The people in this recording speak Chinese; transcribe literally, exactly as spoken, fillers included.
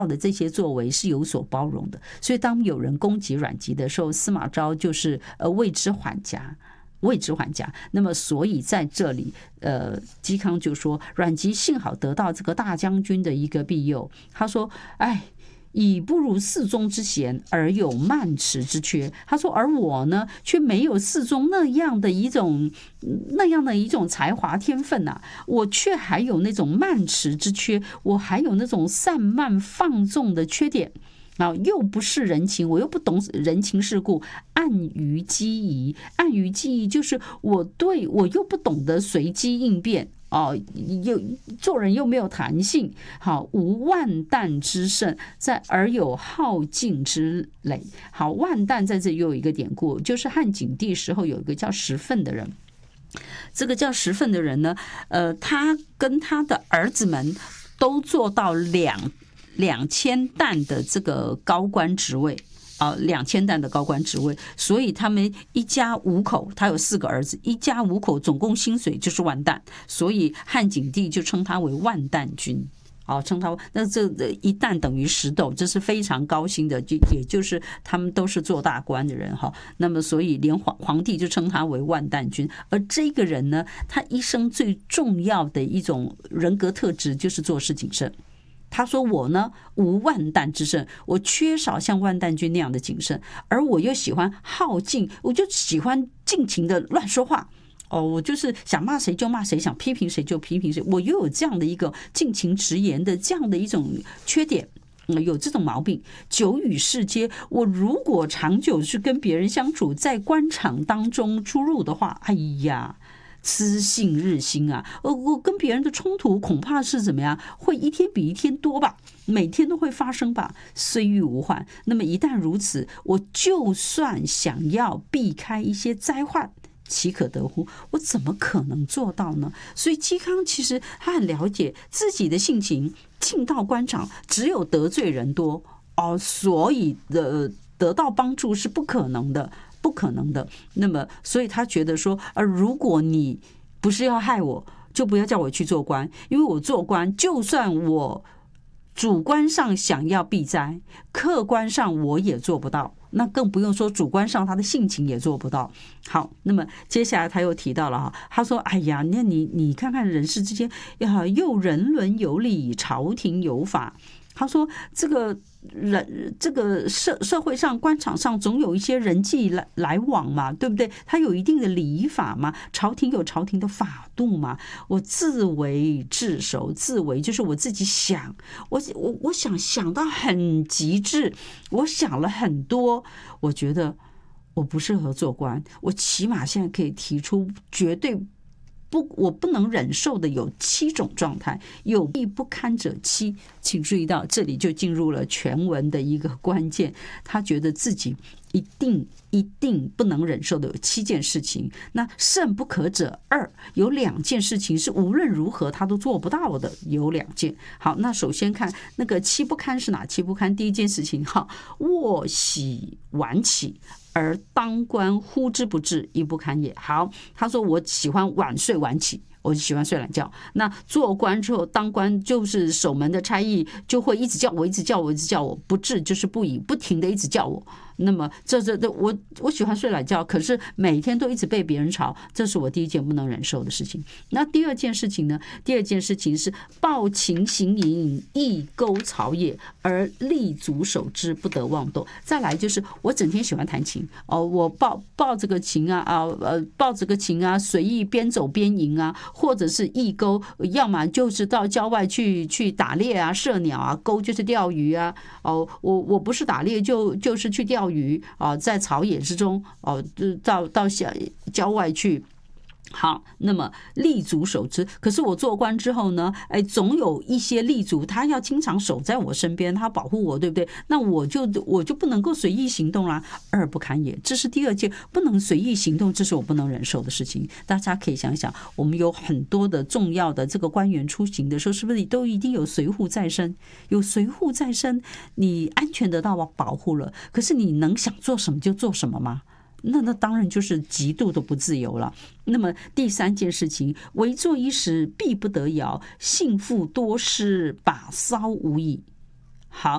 的这些作为是有所包容的。所以当有人攻击阮籍的时候，司马昭就是呃为之缓颊。为之缓颊，那么所以在这里，呃，嵇康就说，阮籍幸好得到这个大将军的一个庇佑。他说：“哎，以不如侍中之贤，而有慢驰之缺。”他说，而我呢，却没有侍中那样的一种那样的一种才华天分啊，我却还有那种慢驰之缺，我还有那种散漫放纵的缺点。啊，又不是人情，我又不懂人情世故，暗于机宜。暗于机宜就是我对我又不懂得随机应变哦，又做人又没有弹性。好，无万旦之胜，在而有好静之累。好，万旦在这里又有一个典故，就是汉景帝时候有一个叫石奋的人。这个叫石奋的人呢，呃，他跟他的儿子们都做到两。两千担的这个高官职位啊，两千担的高官职位，所以他们一家五口，他有四个儿子，一家五口总共薪水就是万担，所以汉景帝就称他为万担君。哦，称他那这一担等于十斗，这是非常高薪的，就也就是他们都是做大官的人哈。那么所以连皇皇帝就称他为万担君，而这个人呢，他一生最重要的一种人格特质就是做事谨慎。他说我呢无万旦之胜，我缺少像万旦君那样的谨慎，而我又喜欢好静，我就喜欢尽情的乱说话。哦，我就是想骂谁就骂谁，想批评谁就批评谁，我又有这样的一个尽情直言的这样的一种缺点。有这种毛病，久与世接。我如果长久去跟别人相处，在官场当中出入的话，哎呀，痴性日新啊！呃，我跟别人的冲突恐怕是怎么样，会一天比一天多吧，每天都会发生吧，虽遇无患。那么一旦如此，我就算想要避开一些灾患，岂可得乎？我怎么可能做到呢？所以嵇康其实他很了解自己的性情，进到官场只有得罪人多哦，所以的得到帮助是不可能的。不可能的。那么，所以他觉得说，呃，如果你不是要害我，就不要叫我去做官，因为我做官，就算我主观上想要避灾，客观上我也做不到，那更不用说主观上他的性情也做不到。好，那么接下来他又提到了哈，他说：“哎呀，那你你看看人世之间呀，又人伦有礼，朝廷有法。”他说：“这个人，这个社社会上、官场上总有一些人际来来往嘛，对不对？他有一定的礼法嘛，朝廷有朝廷的法度嘛。我自为至熟，自为就是我自己想，我我我想想到很极致，我想了很多，我觉得我不适合做官，我起码现在可以提出绝对。”不，我不能忍受的有七种状态，有必不堪者七。请注意到，这里就进入了全文的一个关键。他觉得自己一定一定不能忍受的有七件事情。那甚不可者二，有两件事情是无论如何他都做不到的，有两件。好，那首先看那个七不堪是哪七不堪？第一件事情，哈，卧喜晚起。而当官呼之不至，亦不堪也。好，他说我喜欢晚睡晚起，我就喜欢睡懒觉。那做官之后，当官就是守门的差役，就会一直叫我，一直叫我，一直叫我，不至就是不已，不停的一直叫我。那么这这这我我喜欢睡懒觉，可是每天都一直被别人吵，这是我第一件不能忍受的事情。那第二件事情呢？第二件事情是抱琴行吟，一钩草野，而立足守之，不得妄动。再来就是我整天喜欢弹琴哦，我抱抱这个琴啊啊呃抱这个琴啊，随意边走边吟啊，或者是一钩，要么就是到郊外去去打猎啊、射鸟啊，钩就是钓鱼啊。哦，我我不是打猎就就是去钓鱼。鱼啊，在草野之中哦，到到郊郊外去。好，那么立足守之。可是我做官之后呢，哎，总有一些立足，他要经常守在我身边，他保护我，对不对？那我就我就不能够随意行动啦，二不堪也。这是第二件，不能随意行动，这是我不能忍受的事情。大家可以想想，我们有很多的重要的这个官员出行的时候，是不是都一定有随护在身？有随护在身，你安全得到保护了，可是你能想做什么就做什么吗？那那当然就是极度的不自由了。那么第三件事情，唯坐一时，必不得摇，幸复多失，把骚无益。